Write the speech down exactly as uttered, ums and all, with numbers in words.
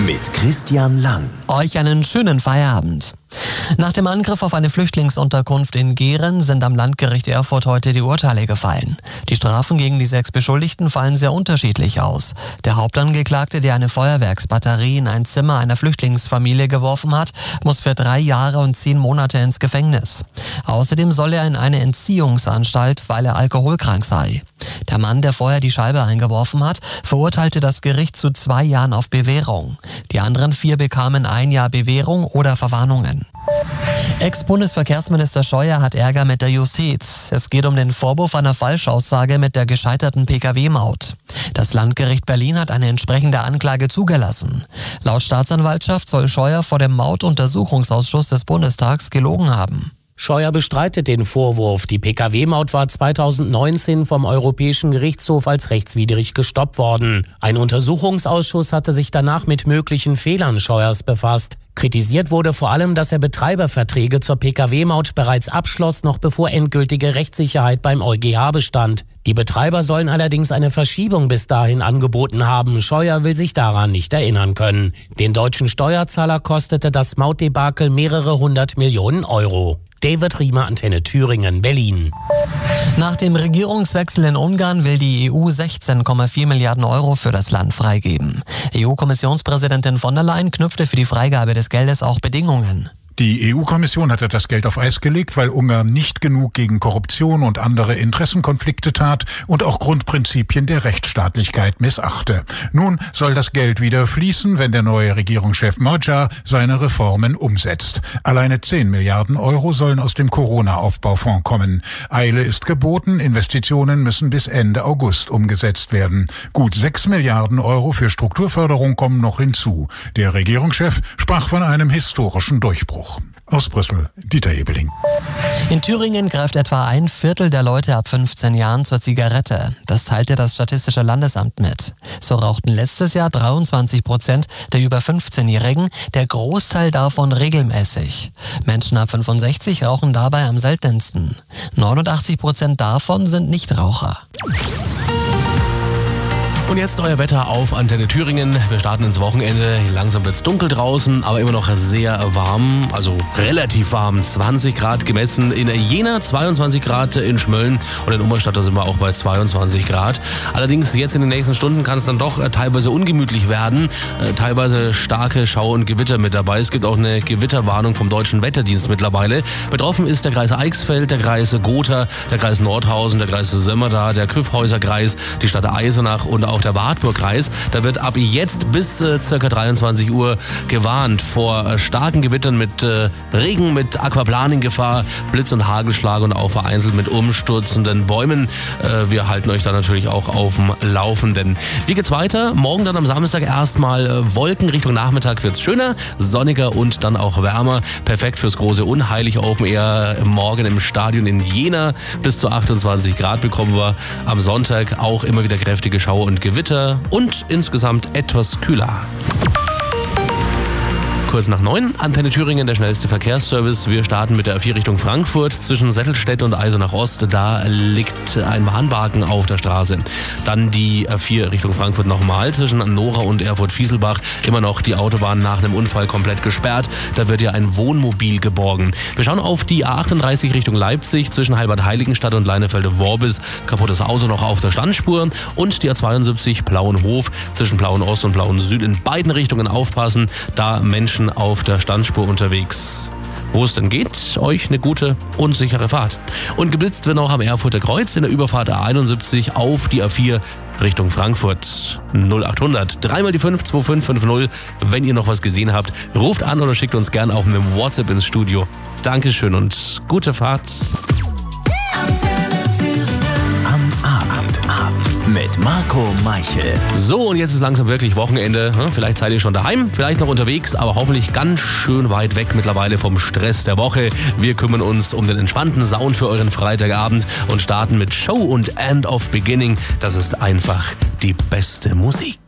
mit Christian Lang. Euch einen schönen Feierabend. Nach dem Angriff auf eine Flüchtlingsunterkunft in Gehren sind am Landgericht Erfurt heute die Urteile gefallen. Die Strafen gegen die sechs Beschuldigten fallen sehr unterschiedlich aus. Der Hauptangeklagte, der eine Feuerwerksbatterie in ein Zimmer einer Flüchtlingsfamilie geworfen hat, muss für drei Jahre und zehn Monate ins Gefängnis. Außerdem soll er in eine Entziehungsanstalt, weil er alkoholkrank sei. Der Mann, der vorher die Scheibe eingeworfen hat, verurteilte das Gericht zu zwei Jahren auf Bewährung. Die anderen vier bekamen ein Jahr Bewährung oder Verwarnungen. Ex-Bundesverkehrsminister Scheuer hat Ärger mit der Justiz. Es geht um den Vorwurf einer Falschaussage mit der gescheiterten Pkw-Maut. Das Landgericht Berlin hat eine entsprechende Anklage zugelassen. Laut Staatsanwaltschaft soll Scheuer vor dem Mautuntersuchungsausschuss des Bundestags gelogen haben. Scheuer bestreitet den Vorwurf. Die Pkw-Maut war zweitausendneunzehn vom Europäischen Gerichtshof als rechtswidrig gestoppt worden. Ein Untersuchungsausschuss hatte sich danach mit möglichen Fehlern Scheuers befasst. Kritisiert wurde vor allem, dass er Betreiberverträge zur Pkw-Maut bereits abschloss, noch bevor endgültige Rechtssicherheit beim EuGH bestand. Die Betreiber sollen allerdings eine Verschiebung bis dahin angeboten haben. Scheuer will sich daran nicht erinnern können. Den deutschen Steuerzahler kostete das Mautdebakel mehrere hundert Millionen Euro. David Riemer, Antenne Thüringen, Berlin. Nach dem Regierungswechsel in Ungarn will die E U sechzehn Komma vier Milliarden Euro für das Land freigeben. E U-Kommissionspräsidentin von der Leyen knüpfte für die Freigabe des Geldes auch Bedingungen. Die E U-Kommission hatte das Geld auf Eis gelegt, weil Ungarn nicht genug gegen Korruption und andere Interessenkonflikte tat und auch Grundprinzipien der Rechtsstaatlichkeit missachte. Nun soll das Geld wieder fließen, wenn der neue Regierungschef Magyar seine Reformen umsetzt. Alleine zehn Milliarden Euro sollen aus dem Corona-Aufbaufonds kommen. Eile ist geboten, Investitionen müssen bis Ende August umgesetzt werden. Gut sechs Milliarden Euro für Strukturförderung kommen noch hinzu. Der Regierungschef sprach von einem historischen Durchbruch. Aus Brüssel, Dieter Ebeling. In Thüringen greift etwa ein Viertel der Leute ab fünfzehn Jahren zur Zigarette. Das teilte das Statistische Landesamt mit. So rauchten letztes Jahr dreiundzwanzig Prozent der über fünfzehnjährigen, der Großteil davon regelmäßig. Menschen ab fünfundsechzig rauchen dabei am seltensten. neunundachtzig Prozent davon sind Nichtraucher. Und jetzt euer Wetter auf Antenne Thüringen. Wir starten ins Wochenende. Langsam wird es dunkel draußen, aber immer noch sehr warm. Also relativ warm. zwanzig Grad gemessen in Jena, zweiundzwanzig Grad in Schmölln und in Ummerstadt, da sind wir auch bei zweiundzwanzig Grad. Allerdings jetzt in den nächsten Stunden kann es dann doch teilweise ungemütlich werden. Teilweise starke Schau- und Gewitter mit dabei. Es gibt auch eine Gewitterwarnung vom Deutschen Wetterdienst mittlerweile. Betroffen ist der Kreis Eichsfeld, der Kreis Gotha, der Kreis Nordhausen, der Kreis Sömmerda, der Kyffhäuser-Kreis, die Stadt Eisenach und auch der Wartburg-Kreis. Da wird ab jetzt bis äh, ca. dreiundzwanzig Uhr gewarnt vor äh, starken Gewittern mit äh, Regen, mit Aquaplaning-Gefahr, Blitz- und Hagelschlag und auch vereinzelt mit umstürzenden Bäumen. Äh, wir halten euch da natürlich auch auf dem Laufenden. Wie geht's weiter? Morgen dann am Samstag erstmal äh, Wolken. Richtung Nachmittag wird's schöner, sonniger und dann auch wärmer. Perfekt fürs große Unheilig Open Air morgen im Stadion in Jena. Bis zu achtundzwanzig Grad bekommen wir. Am Sonntag auch immer wieder kräftige Schau- und Gewitter und insgesamt etwas kühler. Kurz nach neun, Antenne Thüringen, der schnellste Verkehrsservice. Wir starten mit der A vier Richtung Frankfurt. Zwischen Settelstedt und Eisenach Ost, da liegt ein Bahnwagen auf der Straße. Dann die A vier Richtung Frankfurt nochmal. Zwischen Nora und Erfurt-Fieselbach immer noch die Autobahn nach einem Unfall komplett gesperrt. Da wird ja ein Wohnmobil geborgen. Wir schauen auf die A achtunddreißig Richtung Leipzig. Zwischen Heilbad-Heiligenstadt und Leinefelde-Worbis. Kaputtes Auto noch auf der Standspur. Und die A zweiundsiebzig Plauenhof. Zwischen Plauen-Ost und Plauen-Süd in beiden Richtungen aufpassen. Da Menschen auf der Standspur unterwegs. Wo es denn geht, euch eine gute und sichere Fahrt. Und geblitzt wird auch am Erfurter Kreuz in der Überfahrt A einundsiebzig auf die A vier Richtung Frankfurt. null achthundert dreimal die fünf zwei fünf fünf null. Wenn ihr noch was gesehen habt, ruft an oder schickt uns gern auch mit dem WhatsApp ins Studio. Dankeschön und gute Fahrt. Am Abend mit Marco Meichel. So, und jetzt ist langsam wirklich Wochenende. Vielleicht seid ihr schon daheim, vielleicht noch unterwegs, aber hoffentlich ganz schön weit weg mittlerweile vom Stress der Woche. Wir kümmern uns um den entspannten Sound für euren Freitagabend und starten mit Show und End of Beginning. Das ist einfach die beste Musik.